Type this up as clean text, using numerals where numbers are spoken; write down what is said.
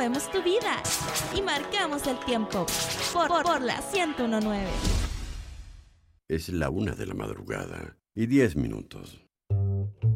movemos tu vida y marcamos el tiempo por la 101.9. Es la 1 de la madrugada y 10 minutos.